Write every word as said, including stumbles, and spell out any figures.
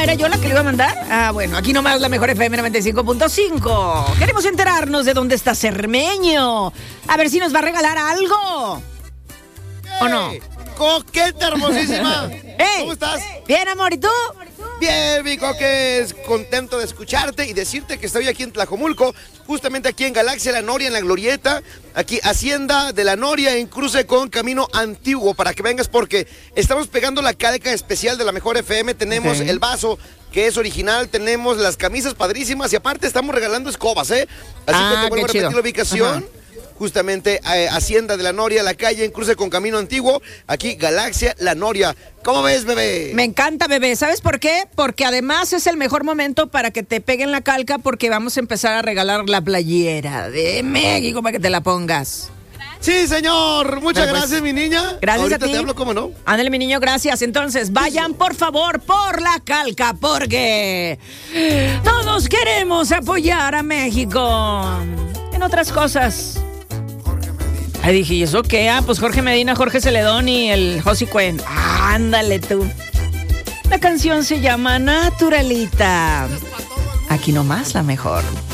¿Era yo la que le iba a mandar? Ah, bueno, aquí nomás la mejor F M noventa y cinco punto cinco. Queremos enterarnos de dónde está Cermeño. A ver si nos va a regalar algo. Hey, ¿o no? Coqueta hermosísima. Hey, ¿cómo estás? Bien, amor, ¿y tú? Bien, mi Coques, contento de escucharte y decirte que estoy aquí en Tlajomulco, justamente aquí en Galaxia La Noria, en la Glorieta, aquí Hacienda de La Noria, en cruce con Camino Antiguo, para que vengas porque estamos pegando la calca especial de la mejor F M, tenemos okay. el vaso que es original, tenemos las camisas padrísimas y aparte estamos regalando escobas, ¿eh? Así ah, que te vuelvo a repetir la ubicación. Ajá. Justamente eh, Hacienda de La Noria, la calle en cruce con Camino Antiguo, aquí Galaxia La Noria. ¿Cómo ves, bebé? Me encanta, bebé. ¿Sabes por qué? Porque además es el mejor momento para que te peguen la calca porque vamos a empezar a regalar la playera de México para que te la pongas. Sí, señor. Muchas Pero gracias, pues, mi niña. Gracias Ahorita a ti. te hablo, ¿cómo no? Ándale, mi niño, gracias. Entonces, vayan, por favor, por la calca porque todos queremos apoyar a México. En otras cosas... Ahí dije, ¿y eso qué? Ah, pues Jorge Medina, Jorge Celedón y el Josi Cuen. Ándale tú. La canción se llama Naturalita. Aquí nomás la mejor.